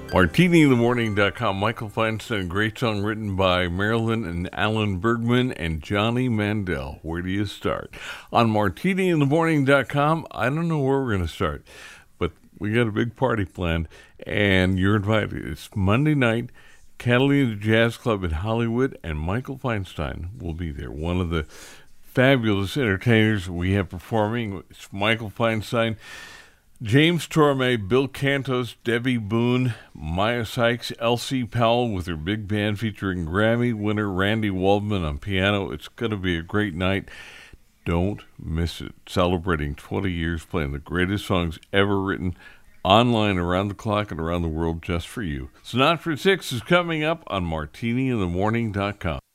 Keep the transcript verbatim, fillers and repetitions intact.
Martini in the Morning dot com. Michael Feinstein, great song written by Marilyn and Alan Bergman and Johnny Mandel. Where do you start? On Martini in the Morning dot com, I don't know where we're going to start, but we got a big party planned, and you're invited. It's Monday night, Catalina Jazz Club in Hollywood, and Michael Feinstein will be there. One of the fabulous entertainers we have performing. It's Michael Feinstein, James Torme, Bill Cantos, Debbie Boone, Maya Sykes, Elsie Powell with her big band featuring Grammy winner Randy Waldman on piano. It's going to be a great night. Don't miss it. Celebrating twenty years playing the greatest songs ever written online around the clock and around the world just for you. Synopsis six is coming up on Martini in the Morning dot com.